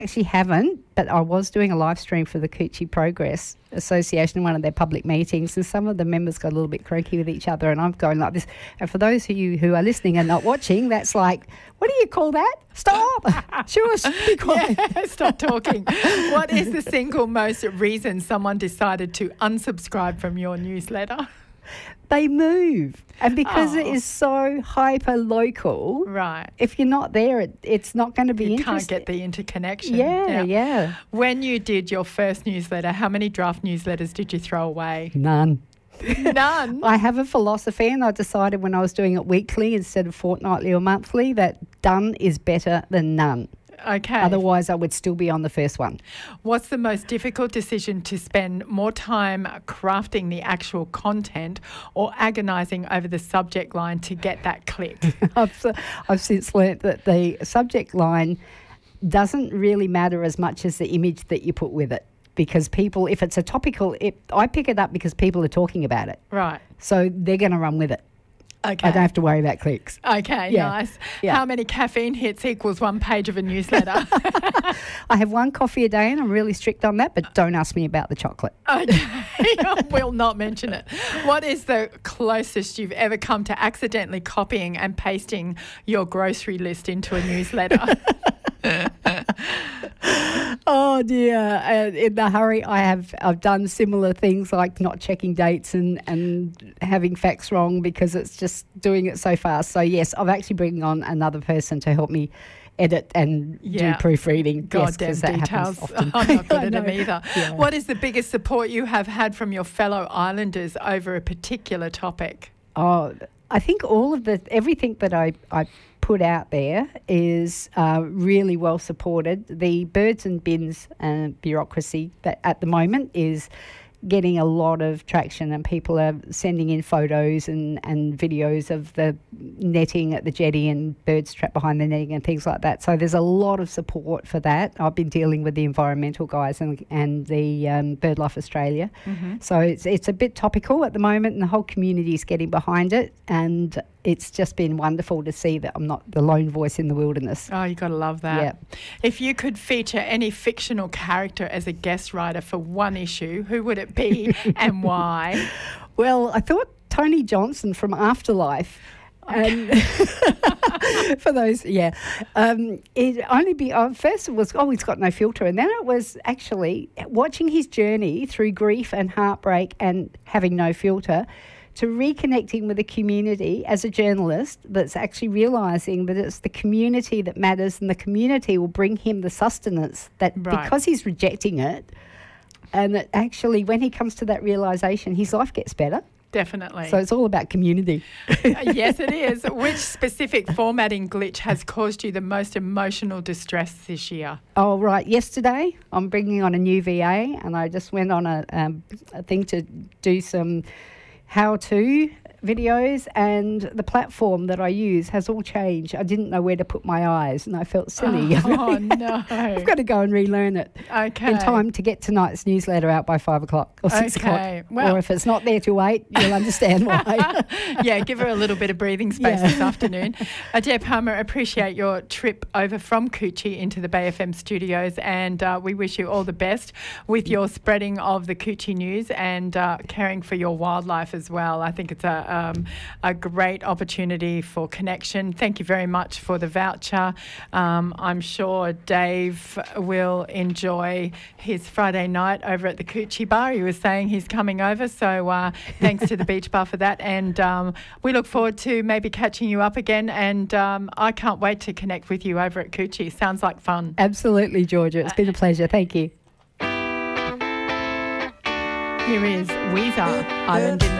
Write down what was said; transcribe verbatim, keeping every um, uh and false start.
actually haven't, but I was doing a live stream for the Coochie Progress Association in one of their public meetings, and some of the members got a little bit croaky with each other, and I'm going like this. And for those of you who are listening and not watching, that's like, what do you call that? Stop! Shush! Be quiet. Yeah, stop talking. What is the single most reason someone decided to unsubscribe from your newsletter? They move. And because Oh. it is so hyper-local, Right. if you're not there, it, it's not going to be You can't interesting. get the interconnection. Yeah, yeah. When you did your first newsletter, how many draft newsletters did you throw away? None. None. I have a philosophy, and I decided when I was doing it weekly instead of fortnightly or monthly that done is better than none. Okay. Otherwise, I would still be on the first one. What's the most difficult decision, to spend more time crafting the actual content or agonising over the subject line to get that click? I've, I've since learnt that the subject line doesn't really matter as much as the image that you put with it. Because people, if it's a topical, it, I pick it up because people are talking about it. Right. So they're going to run with it. Okay. I don't have to worry about clicks. Okay, Yeah. nice. Yeah. How many caffeine hits equals one page of a newsletter? I have one coffee a day, and I'm really strict on that, but don't ask me about the chocolate. Okay, I will not mention it. What is the closest you've ever come to accidentally copying and pasting your grocery list into a newsletter? Oh dear! Uh, in the hurry, I have I've done similar things like not checking dates and, and having facts wrong because it's just doing it so fast. So yes, I'm actually bringing on another person to help me edit and Yeah. do proofreading. Yes, Goddamn 'cause that details. happens often. I'm not good I at them know. either. Yeah. What is the biggest support you have had from your fellow islanders over a particular topic? Oh, I think all of the everything that I, I put out there is uh, really well supported. The birds and bins uh, bureaucracy that at the moment is getting a lot of traction, and people are sending in photos and, and videos of the netting at the jetty and birds trapped behind the netting and things like that. So there's a lot of support for that. I've been dealing with the environmental guys and, and the um, BirdLife Australia. Mm-hmm. So it's it's a bit topical at the moment, and the whole community is getting behind it, and it's just been wonderful to see that I'm not the lone voice in the wilderness. Oh, you got to love that. Yeah. If you could feature any fictional character as a guest writer for one issue, who would it be and why? Well, I thought Tony Johnson from Afterlife. And for those, yeah, um, it only be uh, first it was, oh, he's got no filter, and then it was actually watching his journey through grief and heartbreak and having no filter, to reconnecting with the community as a journalist that's actually realising that it's the community that matters, and the community will bring him the sustenance that Right. because he's rejecting it, and that actually when he comes to that realisation, his life gets better. Definitely. So it's all about community. Yes, it is. Which specific formatting glitch has caused you the most emotional distress this year? Oh, right. Yesterday, I'm bringing on a new V A, and I just went on a, um, a thing to do some how-to videos, and the platform that I use has all changed. I didn't know where to put my eyes, and I felt silly. Oh, no. I've got to go and relearn it Okay. in time to get tonight's newsletter out by five o'clock or six Okay. o'clock. Well- or if it's not there till eight, you'll understand why. Yeah, give her a little bit of breathing space Yeah. this afternoon. Ajay Palmer, appreciate your trip over from Coochie into the Bay F M studios, and uh, we wish you all the best with your spreading of the Coochie news and uh, caring for your wildlife as well. I think it's a, um, a great opportunity for connection. Thank you very much for the voucher. Um, I'm sure Dave will enjoy his Friday night over at the Coochie Bar. He was saying he's coming over, so uh, thanks to the Beach Bar for that. And um, we look forward to maybe catching you up again. And um, I can't wait to connect with you over at Coochie. Sounds like fun. Absolutely, Georgia. It's been a pleasure. Thank you. Here is Weezer, Island in the